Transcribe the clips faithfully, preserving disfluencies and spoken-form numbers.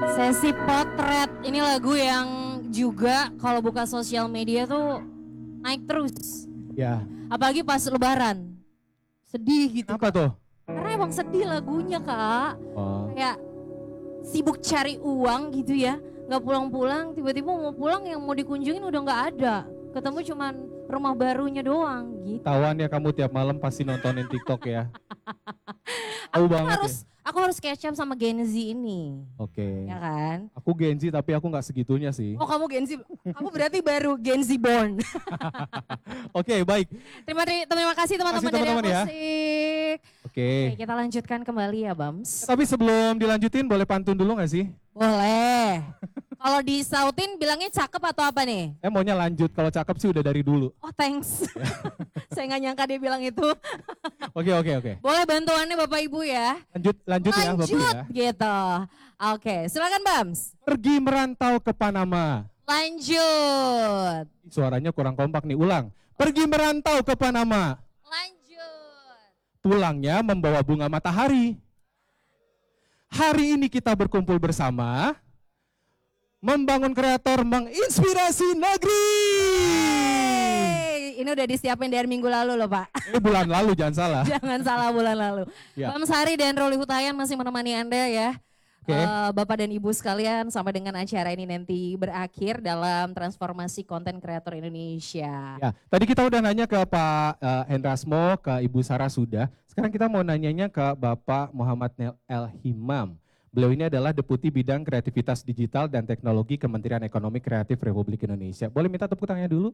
Sesi potret, ini lagu yang juga kalau buka sosial media tuh naik terus. Ya. Apalagi pas lebaran. Sedih gitu. Kenapa tuh? Karena emang sedih lagunya, Kak. Oh. Kayak sibuk cari uang gitu ya. Gak pulang-pulang, tiba-tiba mau pulang yang mau dikunjungin udah gak ada. Ketemu cuman rumah barunya doang gitu. Tawan ya kamu tiap malam pasti nontonin TikTok ya. Tahu Aku banget harus ya. aku harus catch up sama Gen Z ini. Oke. Ya kan? Aku Gen Z tapi aku nggak segitunya sih. Oh, kamu Gen Z. Kamu berarti baru Gen Z born. Oke, baik. Terima, terima kasih teman-teman dari teman-teman ya. Musik. Oke. Oke, kita lanjutkan kembali ya, Bams. Tapi sebelum dilanjutin boleh pantun dulu nggak sih? Boleh. Kalau disautin bilangnya cakep atau apa nih? Eh maunya lanjut, kalau cakep sih udah dari dulu. Oh, thanks. Saya nggak nyangka dia bilang itu. Oke, oke, oke. Boleh bantuannya Bapak Ibu ya? Lanjut, lanjut, ya Bapak Lanjut ya. gitu. Oke, silakan Bams. Pergi merantau ke Panama. Lanjut. Suaranya kurang kompak nih, ulang. Pergi merantau ke Panama. Lanjut. Pulangnya membawa bunga matahari. Hari ini kita berkumpul bersama. Membangun kreator, menginspirasi negeri. Hey, ini udah disiapin dari minggu lalu loh Pak. Ini bulan lalu, jangan salah. Jangan salah bulan lalu. Ya. Bams Hari dan Roli Hutayan masih menemani Anda ya. Oke. Uh, Bapak dan Ibu sekalian sampai dengan acara ini nanti berakhir dalam transformasi konten kreator Indonesia. Ya, tadi kita udah nanya ke Pak uh, Hendrasmo, ke Ibu Sarah sudah. Sekarang kita mau nanyanya ke Bapak Muhammad El Himam. Beliau ini adalah Deputi Bidang Kreativitas Digital dan Teknologi Kementerian Ekonomi Kreatif Republik Indonesia. Boleh minta tepuk tangannya dulu?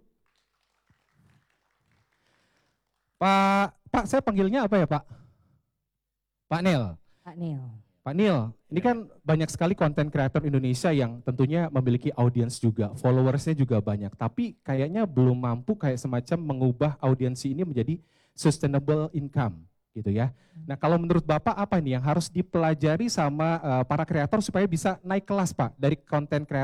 Pak, Pak, saya panggilnya apa ya Pak? Pak Nil. Pak Nil. Pak Nil, ini kan banyak sekali konten kreator Indonesia yang tentunya memiliki audiens juga, followersnya juga banyak. Tapi kayaknya belum mampu kayak semacam mengubah audiensi ini menjadi sustainable income. Gitu ya. Nah kalau menurut Bapak apa nih yang harus dipelajari sama uh, para kreator supaya bisa naik kelas Pak dari konten kreator